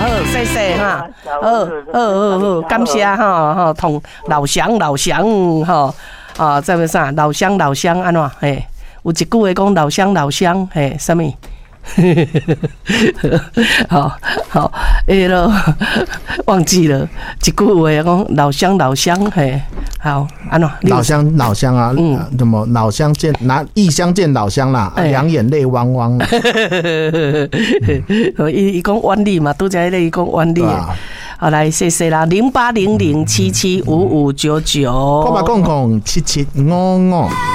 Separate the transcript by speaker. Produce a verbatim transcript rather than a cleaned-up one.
Speaker 1: 好，谢谢哈，好，好，好，好，感谢哈，哈，同老乡老乡哈，啊，再要啥？老乡老乡安怎？嘿，有一句话讲老乡老乡，嘿，什么？好好，哎咯，忘记了一句话讲老乡老乡，嘿，好，安怎？
Speaker 2: 老乡老乡啊，嗯，什么老乡见拿异乡见老乡啦，两眼泪汪汪。
Speaker 1: 伊伊讲万里嘛，拄才咧伊讲万里。好，来谢谢啦，零八零零七七五五九九，
Speaker 2: 我嘛讲讲七七五五。